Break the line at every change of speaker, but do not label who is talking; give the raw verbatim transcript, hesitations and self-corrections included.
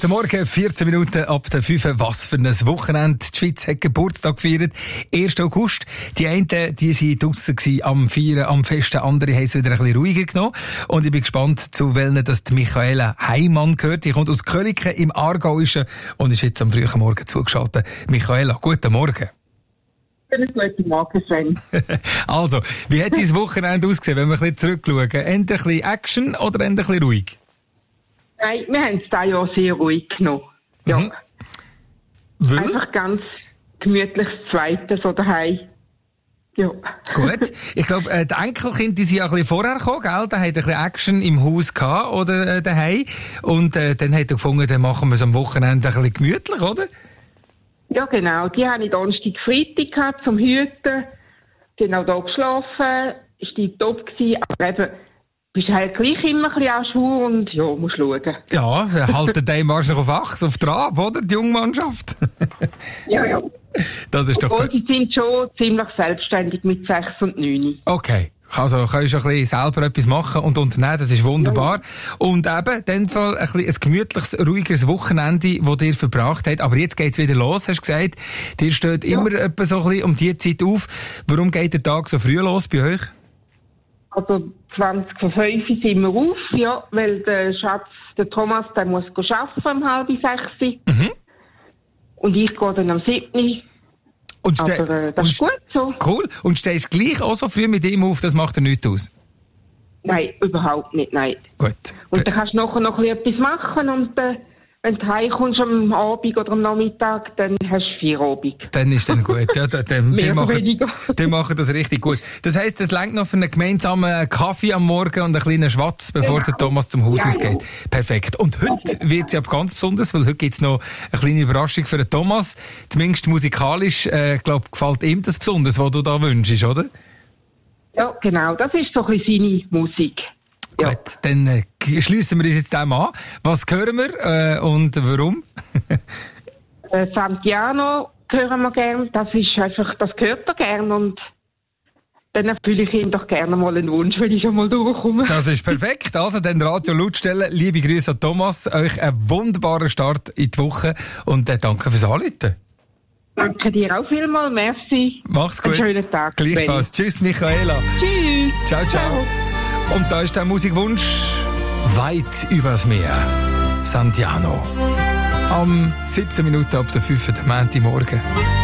Guten Morgen, vierzehn Minuten ab der fünf. Was für ein Wochenende. Die Schweiz hat Geburtstag gefeiert. ersten August. Die einen, die waren draussen am Feiern, am Festen. Andere haben es wieder ein bisschen ruhiger genommen. Und ich bin gespannt, zu welchen das die Michaela Heimann gehört. Die kommt aus Köliken im Aargauischen und ist jetzt am frühen Morgen zugeschaltet. Michaela, guten Morgen.
Guten Morgen, Sven.
Also, wie hat dein Wochenende ausgesehen, wenn wir ein bisschen zurückschauen? Eher ein bisschen Action oder eher ein bisschen ruhig?
Nein, wir haben es dieses Jahr sehr ruhig genommen. Ja.
Mhm. Weil?
Einfach ganz gemütliches Zweite so daheim. Ja.
Gut. Ich glaube, äh, die Enkelkinder, die sind ja ein bisschen vorher gekommen, gell? Da hat ein bisschen Action im Haus gehabt, oder, äh, daheim. Und, äh, dann hat er gefunden, dann machen wir es am Wochenende ein bisschen gemütlich, oder?
Ja, genau. Die haben ich Donnerstag, Freitag gehabt zum Hüten. Die haben auch hier geschlafen. Ist die top gewesen. Aber eben, bist halt gleich immer ein bisschen an Schwur und ja, musst schauen.
Ja, halten die wahrscheinlich auf Acht, auf Trab, oder? Die Jungmannschaft.
Ja, ja.
Das ist doch...
Obwohl, die sind schon ziemlich selbstständig mit sechs und neun.
Okay. Also, kannst du ein bisschen selber etwas machen und unternehmen, das ist wunderbar. Ja, ja. Und eben, in dem Fall ein, bisschen ein gemütliches, ruhigeres Wochenende, das dir verbracht hat. Aber jetzt geht's wieder los, hast du gesagt. Dir steht ja immer etwa so ein bisschen um die Zeit auf. Warum geht der Tag so früh los bei euch?
Also, zwanzig vor fünf sind wir auf, ja, weil der Schatz, der Thomas, der muss arbeiten um halb sechs. Mhm. Und ich gehe dann am siebten.
Und ste-
Aber äh, das
und
ist gut so.
Cool. Und stehst gleich auch so früh mit ihm auf, das macht dir nichts aus?
Nein, überhaupt nicht, nein.
Gut.
Und dann kannst du nachher noch etwas machen und äh, wenn du heimkommst am Abend oder am Nachmittag, dann hast du Feierabend.
Dann ist dann gut. Ja, dann, dann,
Mehr
die,
oder
machen,
weniger.
die machen das richtig gut. Das heisst, es reicht noch für einen gemeinsamen Kaffee am Morgen und einen kleinen Schwatz, bevor
Genau.
der Thomas zum Haus
Ja,
ausgeht.
ja.
Perfekt. Und heute wird es ja ganz besonders, weil heute gibt's noch eine kleine Überraschung für den Thomas. Zumindest musikalisch, äh, ich glaube, gefällt ihm das besonders, was du da wünschst, oder?
Ja, genau. Das ist so ein bisschen seine Musik. Ja.
Gut, dann äh, schliessen wir uns jetzt dem an. Was hören wir äh, und warum?
äh, Santiano hören wir gern. Das ist einfach, das gehört er gern und dann erfülle ich ihm doch gerne mal einen Wunsch, wenn ich schon mal durchkomme.
Das ist perfekt. Also, dann Radio laut stellen. Liebe Grüße an Thomas. Euch einen wunderbaren Start in die Woche und äh, danke fürs Anrufen.
Danke dir auch vielmals. Merci.
Mach's gut.
Einen schönen Tag.
Gleichfalls.
Benni.
Tschüss, Michaela.
Tschüss.
Ciao, ciao.
Ciao.
Und da ist der Musikwunsch weit übers Meer. Santiano. Am siebzehn Minuten ab der fünf. der Montagmorgen.